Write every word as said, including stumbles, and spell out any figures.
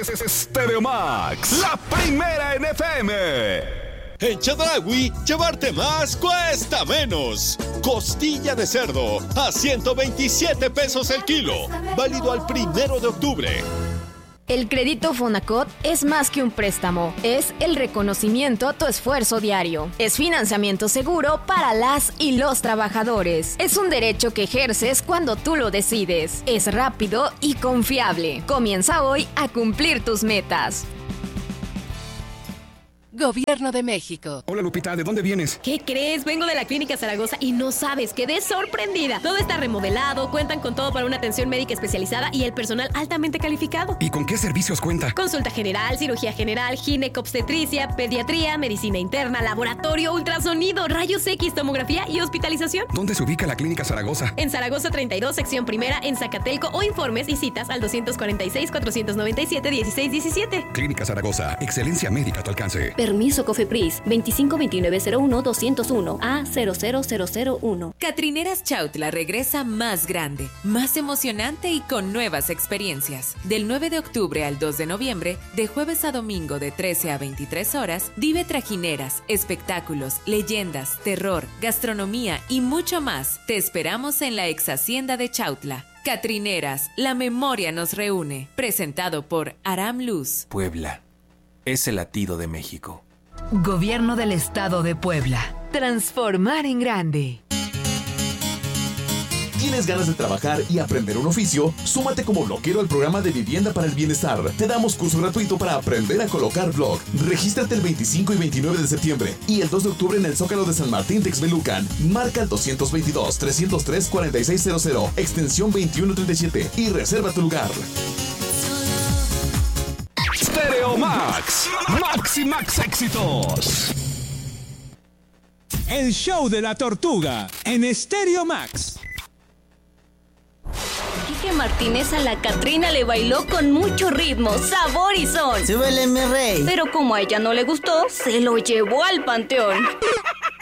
Stereo Max, la primera en F M. En Chedraui, llevarte más cuesta menos. Costilla de cerdo a ciento veintisiete pesos el kilo. Válido al primero de octubre. El crédito Fonacot es más que un préstamo, es el reconocimiento a tu esfuerzo diario. Es financiamiento seguro para las y los trabajadores. Es un derecho que ejerces cuando tú lo decides. Es rápido y confiable. Comienza hoy a cumplir tus metas. Gobierno de México. Hola Lupita, ¿de dónde vienes? ¿Qué crees? Vengo de la Clínica Zaragoza y no sabes, quedé sorprendida. Todo está remodelado, cuentan con todo para una atención médica especializada y el personal altamente calificado. ¿Y con qué servicios cuenta? Consulta general, cirugía general, ginecobstetricia, pediatría, medicina interna, laboratorio, ultrasonido, rayos X, tomografía y hospitalización. ¿Dónde se ubica la Clínica Zaragoza? En Zaragoza treinta y dos, sección primera, en Zacatelco, o informes y citas al doscientos cuarenta y seis, cuatrocientos noventa y siete, dieciséis diecisiete. Clínica Zaragoza, excelencia médica a tu alcance. Permiso COFEPRIS veinticinco veintinueve cero uno doscientos uno A cero cero cero cero uno. Catrineras Chautla regresa más grande, más emocionante y con nuevas experiencias. Del nueve de octubre al dos de noviembre, de jueves a domingo de trece a veintitrés horas, vive trajineras, espectáculos, leyendas, terror, gastronomía y mucho más. Te esperamos en la ex hacienda de Chautla. Catrineras, la memoria nos reúne. Presentado por Aram Luz. Puebla es el latido de México. Gobierno del Estado de Puebla. Transformar en grande. ¿Tienes ganas de trabajar y aprender un oficio? Súmate como bloguero al programa de Vivienda para el Bienestar. Te damos curso gratuito para aprender a colocar blog. Regístrate el veinticinco y veintinueve de septiembre y el dos de octubre en el Zócalo de San Martín Texmelucan. Marca el dos veintidós, trescientos tres, cuarenta y seis cero cero, extensión veintiuno treinta y siete y reserva tu lugar. Stereo Max, Max y Max éxitos. El show de la tortuga en Stereo Max. Quique Martínez a la Catrina le bailó con mucho ritmo, sabor y son. ¡Súbele, mi rey! Pero como a ella no le gustó, se lo llevó al panteón.